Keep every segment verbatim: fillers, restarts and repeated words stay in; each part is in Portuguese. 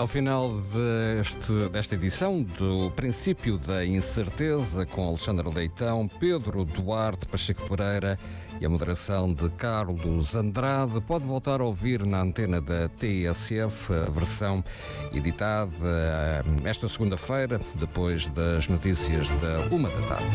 Ao final deste, desta edição do Princípio da Incerteza, com Alexandre Leitão, Pedro Duarte, Pacheco Pereira e a moderação de Carlos Andrade, pode voltar a ouvir na antena da T S F a versão editada esta segunda-feira, depois das notícias da uma da tarde.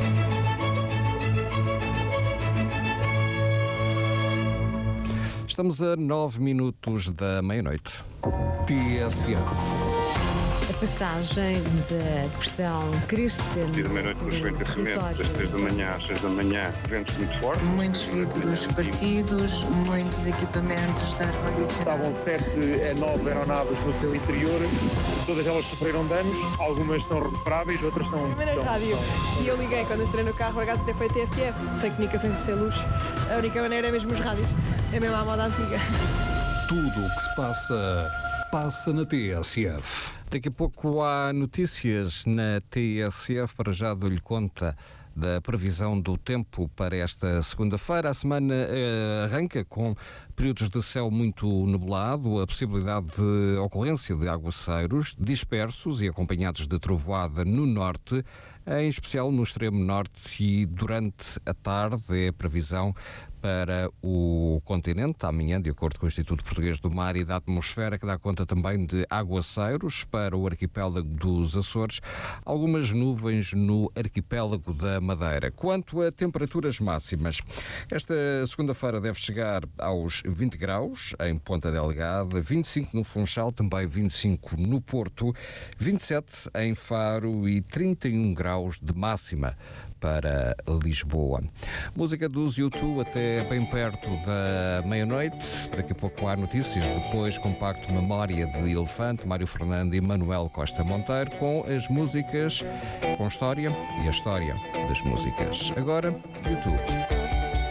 Estamos a nove minutos da meia-noite. T S F. A passagem da depressão Christian. E da meia-noite com os encarregamentos, das três da manhã às seis da manhã, ventos muito fortes. Muitos vidros partidos, muitos equipamentos de ar-condicionado. Estavam sete a nove aeronaves no seu interior, todas elas sofreram danos, algumas são recuperáveis, outras são... Também na rádio, e eu liguei quando entrei no carro, por acaso até foi T S F, sem comunicações e sem luz. A única maneira é mesmo os rádios, é mesmo à moda antiga. Tudo o que se passa, passa na T S F. Daqui a pouco há notícias na T S F, para já dou-lhe conta da previsão do tempo para esta segunda-feira. A semana eh, arranca com períodos de céu muito nublado, a possibilidade de ocorrência de aguaceiros dispersos e acompanhados de trovoada no norte, em especial no extremo norte, e durante a tarde é a previsão para o continente, amanhã, de acordo com o Instituto Português do Mar e da Atmosfera, que dá conta também de aguaceiros para o arquipélago dos Açores, algumas nuvens no arquipélago da Madeira. Quanto a temperaturas máximas, esta segunda-feira deve chegar aos vinte graus em Ponta Delgada, vinte e cinco no Funchal, também vinte e cinco no Porto, vinte e sete em Faro e trinta e um graus de máxima para Lisboa. Música dos U dois até bem perto da meia-noite. Daqui a pouco há notícias, depois compacto Memória de Elefante, Mário Fernando e Manuel Costa Monteiro, com as músicas, com história e a história das músicas. Agora, U dois.